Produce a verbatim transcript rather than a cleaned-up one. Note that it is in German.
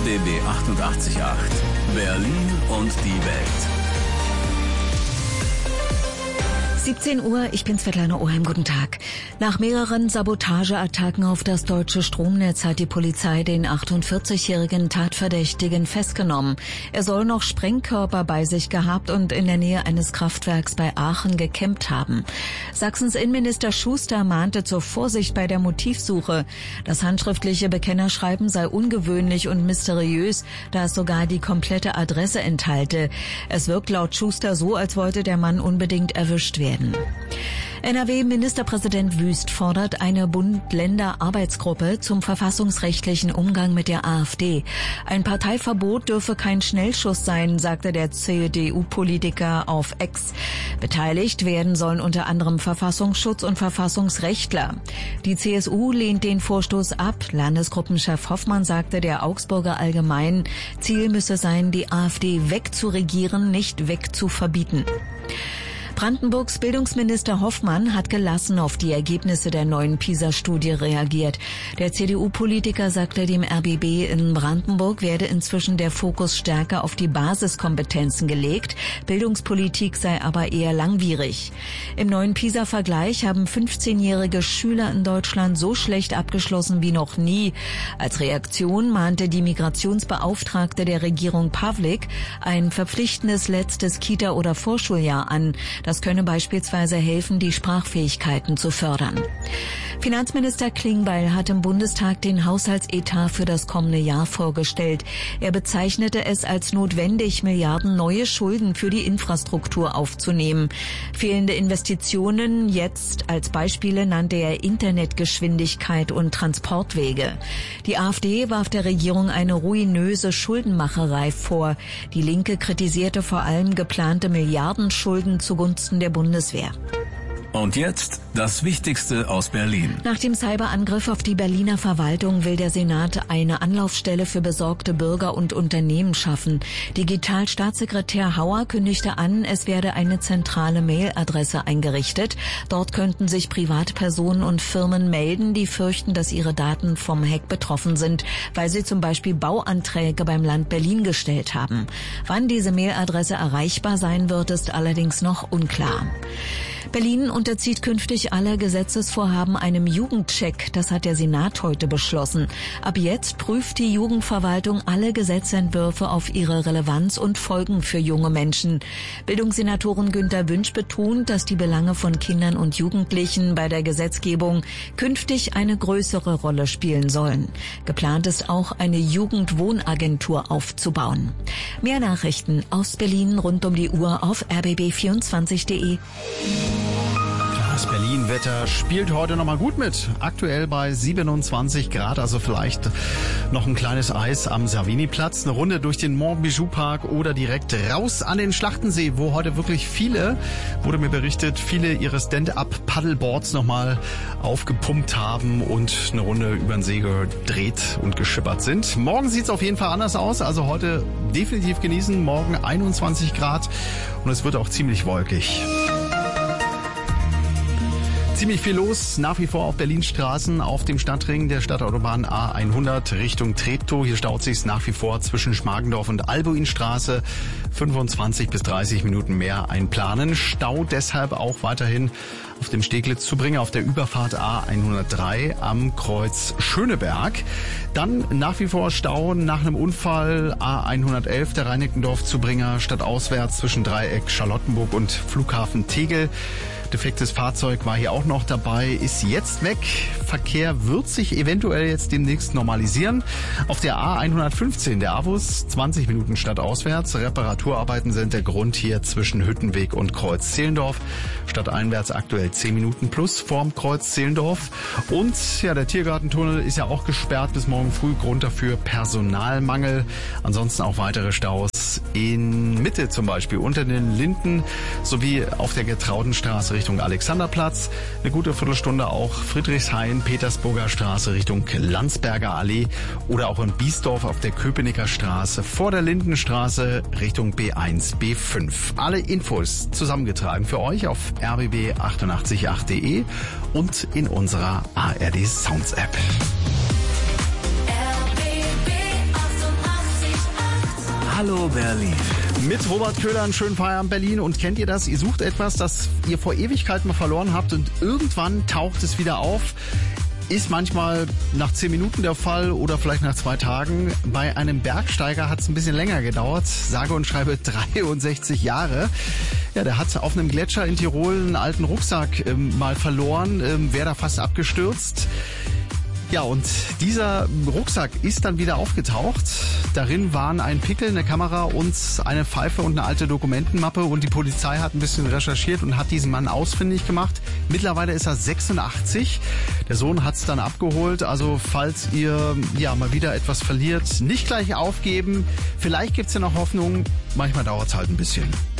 B B achtundachtzig Komma acht. Berlin und die Welt. siebzehn Uhr, ich bin Svetlana Oheim, guten Tag. Nach mehreren Sabotageattacken auf das deutsche Stromnetz hat die Polizei den achtundvierzigjährigen Tatverdächtigen festgenommen. Er soll noch Sprengkörper bei sich gehabt und in der Nähe eines Kraftwerks bei Aachen gecampt haben. Sachsens Innenminister Schuster mahnte zur Vorsicht bei der Motivsuche. Das handschriftliche Bekennerschreiben sei ungewöhnlich und mysteriös, da es sogar die komplette Adresse enthalte. Es wirkt laut Schuster so, als wollte der Mann unbedingt erwischt werden. N R W-Ministerpräsident Wüst fordert eine Bund-Länder-Arbeitsgruppe zum verfassungsrechtlichen Umgang mit der AfD. Ein Parteiverbot dürfe kein Schnellschuss sein, sagte der C D U-Politiker auf X. Beteiligt werden sollen unter anderem Verfassungsschutz und Verfassungsrechtler. Die C S U lehnt den Vorstoß ab. Landesgruppenchef Hoffmann sagte der Augsburger Allgemeinen, Ziel müsse sein, die AfD wegzuregieren, nicht wegzuverbieten. Brandenburgs Bildungsminister Hoffmann hat gelassen auf die Ergebnisse der neuen PISA-Studie reagiert. Der C D U-Politiker sagte dem R B B, in Brandenburg werde inzwischen der Fokus stärker auf die Basiskompetenzen gelegt. Bildungspolitik sei aber eher langwierig. Im neuen PISA-Vergleich haben fünfzehnjährige Schüler in Deutschland so schlecht abgeschlossen wie noch nie. Als Reaktion mahnte die Migrationsbeauftragte der Regierung Pavlik ein verpflichtendes letztes Kita- oder Vorschuljahr an. Das könne beispielsweise helfen, die Sprachfähigkeiten zu fördern. Finanzminister Klingbeil hat im Bundestag den Haushaltsetat für das kommende Jahr vorgestellt. Er bezeichnete es als notwendig, Milliarden neue Schulden für die Infrastruktur aufzunehmen. Fehlende Investitionen, jetzt als Beispiele nannte er Internetgeschwindigkeit und Transportwege. Die AfD warf der Regierung eine ruinöse Schuldenmacherei vor. Die Linke kritisierte vor allem geplante Milliardenschulden zugunsten der Bundeswehr. Und jetzt das Wichtigste aus Berlin. Nach dem Cyberangriff auf die Berliner Verwaltung will der Senat eine Anlaufstelle für besorgte Bürger und Unternehmen schaffen. Digitalstaatssekretär Hauer kündigte an, es werde eine zentrale Mailadresse eingerichtet. Dort könnten sich Privatpersonen und Firmen melden, die fürchten, dass ihre Daten vom Hack betroffen sind, weil sie zum Beispiel Bauanträge beim Land Berlin gestellt haben. Wann diese Mailadresse erreichbar sein wird, ist allerdings noch unklar. Berlin unterzieht künftig alle Gesetzesvorhaben einem Jugendcheck. Das hat der Senat heute beschlossen. Ab jetzt prüft die Jugendverwaltung alle Gesetzentwürfe auf ihre Relevanz und Folgen für junge Menschen. Bildungssenatorin Günter Wünsch betont, dass die Belange von Kindern und Jugendlichen bei der Gesetzgebung künftig eine größere Rolle spielen sollen. Geplant ist auch, eine Jugendwohnagentur aufzubauen. Mehr Nachrichten aus Berlin rund um die Uhr auf r b b vierundzwanzig punkt de. Das Berlin-Wetter spielt heute nochmal gut mit. Aktuell bei siebenundzwanzig Grad, also vielleicht noch ein kleines Eis am Savini-Platz. Eine Runde durch den Montbijou-Park oder direkt raus an den Schlachtensee, wo heute wirklich viele, wurde mir berichtet, viele ihre Stand-up-Paddleboards nochmal aufgepumpt haben und eine Runde über den See gedreht und geschippert sind. Morgen sieht es auf jeden Fall anders aus, also heute definitiv genießen. Morgen einundzwanzig Grad und es wird auch ziemlich wolkig. Ziemlich viel los, nach wie vor auf Berlins Straßen, auf dem Stadtring der Stadtautobahn A hundert Richtung Treptow. Hier staut sich's nach wie vor zwischen Schmargendorf und Albuinstraße. fünfundzwanzig bis dreißig Minuten mehr einplanen. Stau deshalb auch weiterhin auf dem Steglitz zu bringen, auf der Überfahrt A hundertdrei am Kreuz Schöneberg. Dann nach wie vor Stau nach einem Unfall A hundertelf, der Reinickendorf-Zubringer stadtauswärts zwischen Dreieck Charlottenburg und Flughafen Tegel. Defektes Fahrzeug war hier auch noch dabei, ist jetzt weg. Verkehr wird sich eventuell jetzt demnächst normalisieren. Auf der A hundertfünfzehn, der Avus, zwanzig Minuten stadtauswärts. Reparaturarbeiten sind der Grund hier zwischen Hüttenweg und Kreuz Zehlendorf. Stadteinwärts aktuell zehn Minuten plus vorm Kreuz Zehlendorf. Und ja, der Tiergartentunnel ist ja auch gesperrt bis morgen früh. Grund dafür Personalmangel. Ansonsten auch weitere Staus in Mitte zum Beispiel unter den Linden sowie auf der Getraudenstraße Richtung Alexanderplatz. Eine gute Viertelstunde auch Friedrichshain, Petersburger Straße Richtung Landsberger Allee oder auch in Biesdorf auf der Köpenicker Straße vor der Lindenstraße Richtung B eins, B fünf. Alle Infos zusammengetragen für euch auf r b b achtundachtzig Punkt acht punkt de und in unserer A R D Sounds App. R B B achtundachtzig Hallo Berlin. Mit Robert Köhler, einen schönen Feierabend Berlin. Und kennt ihr das? Ihr sucht etwas, das ihr vor Ewigkeiten mal verloren habt und irgendwann taucht es wieder auf. Ist manchmal nach zehn Minuten der Fall oder vielleicht nach zwei Tagen. Bei einem Bergsteiger hat es ein bisschen länger gedauert. Sage und schreibe dreiundsechzig Jahre. Ja, der hat auf einem Gletscher in Tirol einen alten Rucksack ähm, mal verloren. Ähm, wäre da fast abgestürzt. Ja, und dieser Rucksack ist dann wieder aufgetaucht. Darin waren ein Pickel, eine Kamera und eine Pfeife und eine alte Dokumentenmappe. Und die Polizei hat ein bisschen recherchiert und hat diesen Mann ausfindig gemacht. Mittlerweile ist er sechsundachtzig. Der Sohn hat es dann abgeholt. Also falls ihr ja mal wieder etwas verliert, nicht gleich aufgeben. Vielleicht gibt's ja noch Hoffnung. Manchmal dauert's halt ein bisschen.